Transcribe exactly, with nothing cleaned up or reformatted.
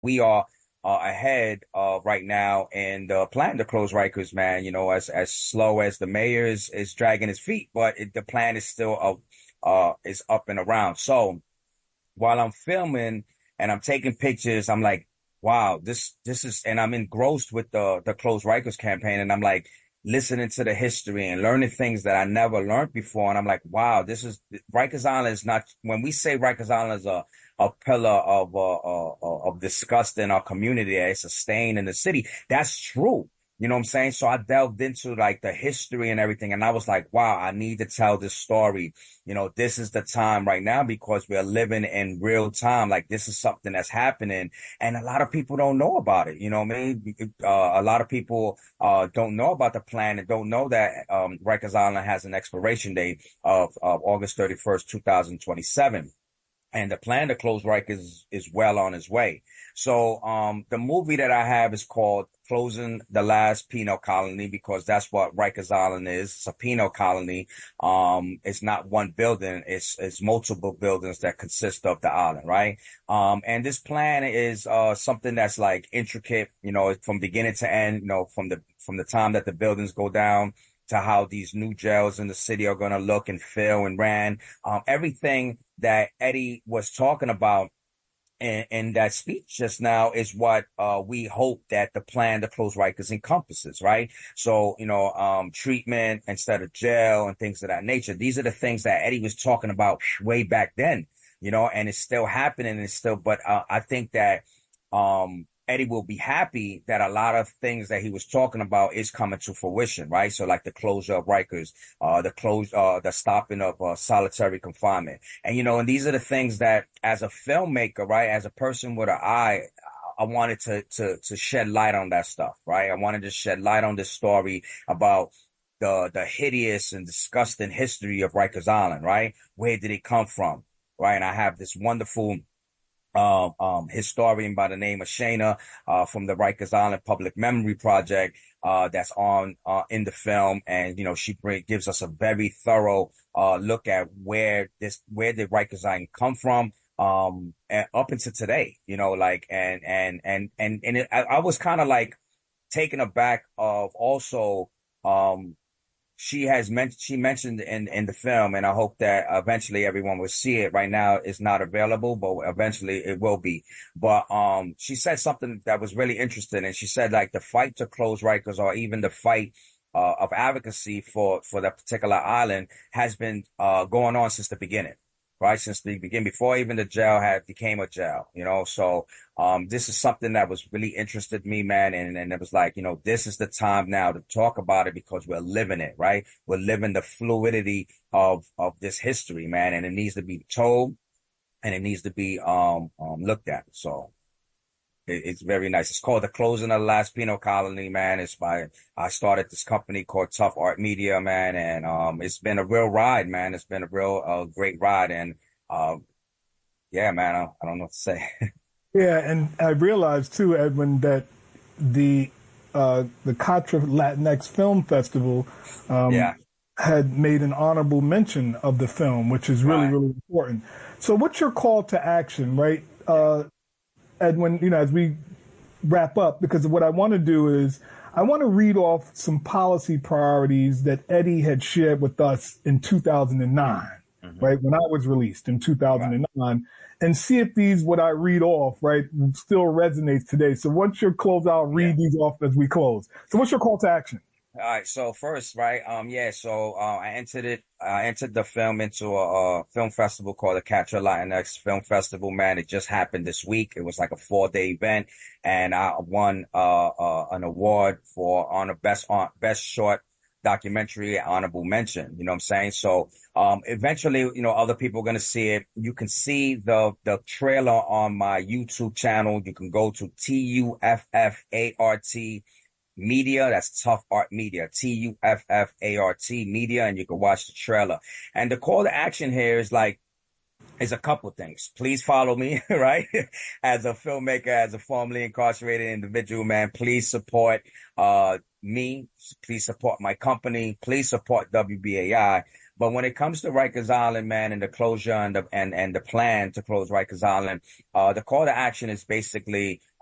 we are uh, ahead uh, right now in the plan to close Rikers, man. You know, as as slow as the mayor is, is dragging his feet, but it, the plan is still up, uh, is up and around. So while I'm filming and I'm taking pictures, I'm like, wow, this this is, and I'm engrossed with the the Close Rikers campaign, and I'm like listening to the history and learning things that I never learned before, and I'm like, wow, this is Rikers Island is not. When we say Rikers Island is a a pillar of uh, uh, uh, of disgust in our community, it's a stain in the city. That's true. You know what I'm saying? So I delved into like the history and everything, and I was like, wow, I need to tell this story. You know, this is the time right now because we're living in real time. Like this is something that's happening, and a lot of people don't know about it. You know what I mean? Uh, a lot of people uh, don't know about the plan and don't know that um, Rikers Island has an expiration date of, of August thirty-first, two thousand twenty-seven. And the plan to close Rikers is, is well on its way. So, um, the movie that I have is called Closing the Last Penal Colony because that's what Rikers Island is. It's a penal colony. Um, it's not one building. It's, it's multiple buildings that consist of the island, right? Um, and this plan is, uh, something that's like intricate, you know, from beginning to end, you know, from the, from the time that the buildings go down to how these new jails in the city are going to look and feel and ran. Um, everything that Eddie was talking about in, in that speech just now is what uh, we hope that the plan to close Rikers encompasses, right? So, you know, um, treatment instead of jail and things of that nature. These are the things that Eddie was talking about way back then, you know, and it's still happening. And it's still, but uh, I think that um, Eddie will be happy that a lot of things that he was talking about is coming to fruition, right? So like the closure of Rikers, uh, the close, uh, the stopping of uh, solitary confinement. And, you know, and these are the things that as a filmmaker, right, as a person with an eye, I wanted to, to, to shed light on that stuff, right? I wanted to shed light on this story about the, the hideous and disgusting history of Rikers Island, right? Where did it come from? Right. And I have this wonderful um, um, historian by the name of Shayna, uh, from the Rikers Island Public Memory Project, uh, that's on, uh, in the film. And, you know, she bring, gives us a very thorough, uh, look at where this, where did Rikers Island come from, um, and up until today, you know, like, and, and, and, and, and it, I, I was kind of like taken aback of also, um, she has mentioned she mentioned in in the film, and I hope that eventually everyone will see it. Right now, it's not available, but eventually it will be. But um, she said something that was really interesting, and she said like the fight to close Rikers, or even the fight uh, of advocacy for for that particular island, has been uh, going on since the beginning, right? Since the beginning, before even the jail had became a jail, you know. So um, this is something that was really interested me, man. And, and it was like, you know, this is the time now to talk about it because we're living it, right? We're living the fluidity of, of this history, man. And it needs to be told and it needs to be, um, um, looked at. So it, it's very nice. It's called The Closing of the Last Penal Colony, man. It's by, I started this company called Tough Art Media, man. And, um, it's been a real ride, man. It's been a real, uh, great ride. And, uh, yeah, man, I, I don't know what to say. Yeah, and I realized too, Edwin, that the uh, the Contra Latinx Film Festival um, Yeah, had made an honorable mention of the film, which is really, right. really important. So, what's your call to action, right, uh, Edwin? You know, as we wrap up, because what I want to do is I want to read off some policy priorities that Eddie had shared with us in two thousand nine, Mm-hmm. right, when I was released in Right. two thousand nine, and see if these, what I read off, right, still resonates today. So what's your close? I'll Yeah. read these off as we close. So what's your call to action? All right. So first, right. Um. Yeah. So uh, I entered it. I entered the film into a, a film festival called the Capture Latinx Film Festival. Man, it just happened this week. It was like a four day event, and I won uh, uh an award for on a best on best short documentary honorable mention. You know what I'm saying? So um eventually, you know, other people are gonna see it. You can see the the trailer on my YouTube channel. You can go to T U F F A R T Media. That's Tough Art Media, T U F F A R T Media, and you can watch the trailer. And the call to action here is like, is a couple things. Please follow me, right? As a filmmaker, as a formerly incarcerated individual, man, please support uh me. Please support my company. Please support W B A I. But when it comes to Rikers Island, man, and the closure and the and and the plan to close Rikers Island, uh, the call to action is basically